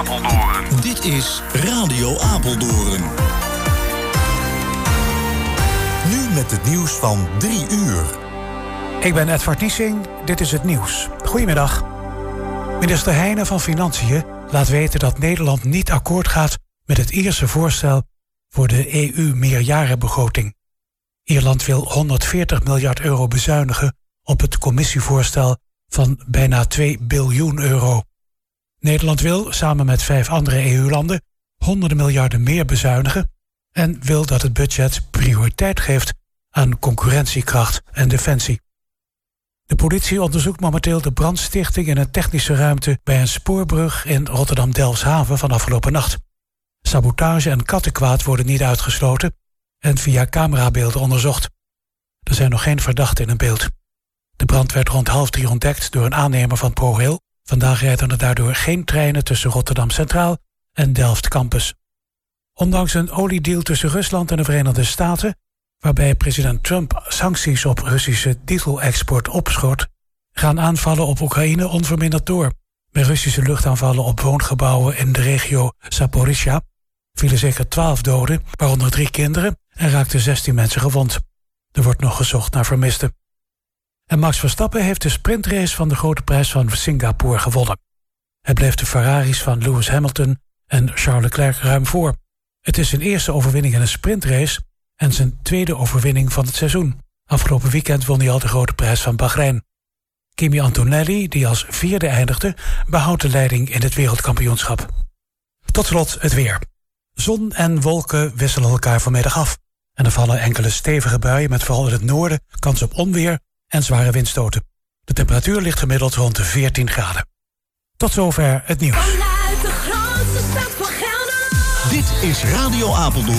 Apeldoorn. Dit is Radio Apeldoorn. Nu met het nieuws van 3 uur. Ik ben Edvard Niesing, dit is het nieuws. Goedemiddag. Minister Heijnen van Financiën laat weten dat Nederland niet akkoord gaat met het Ierse voorstel voor de EU-meerjarenbegroting. Ierland wil 140 miljard euro bezuinigen op het commissievoorstel van bijna 2 biljoen euro. Nederland wil samen met 5 andere EU-landen honderden miljarden meer bezuinigen en wil dat het budget prioriteit geeft aan concurrentiekracht en defensie. De politie onderzoekt momenteel de brandstichting in een technische ruimte bij een spoorbrug in Rotterdam-Delfshaven van afgelopen nacht. Sabotage en kattenkwaad worden niet uitgesloten en via camerabeelden onderzocht. Er zijn nog geen verdachten in beeld. De brand werd rond 2:30 ontdekt door een aannemer van ProRail. Vandaag rijden er daardoor geen treinen tussen Rotterdam Centraal en Delft Campus. Ondanks een oliedeal tussen Rusland en de Verenigde Staten, waarbij president Trump sancties op Russische dieselexport opschort, gaan aanvallen op Oekraïne onverminderd door. Bij Russische luchtaanvallen op woongebouwen in de regio Zaporizhzhia vielen zeker 12 doden, waaronder 3 kinderen, en raakten 16 mensen gewond. Er wordt nog gezocht naar vermisten. En Max Verstappen heeft de sprintrace van de Grote Prijs van Singapore gewonnen. Hij bleef de Ferraris van Lewis Hamilton en Charles Leclerc ruim voor. Het is zijn eerste overwinning in een sprintrace en zijn tweede overwinning van het seizoen. Afgelopen weekend won hij al de Grote Prijs van Bahrein. Kimi Antonelli, die als 4e eindigde, behoudt de leiding in het wereldkampioenschap. Tot slot het weer. Zon en wolken wisselen elkaar vanmiddag af. En er vallen enkele stevige buien met vooral in het noorden kans op onweer en zware windstoten. De temperatuur ligt gemiddeld rond de 14 graden. Tot zover het nieuws. Vanuit de grootste stad van Gelderland. Dit is Radio Apeldoorn.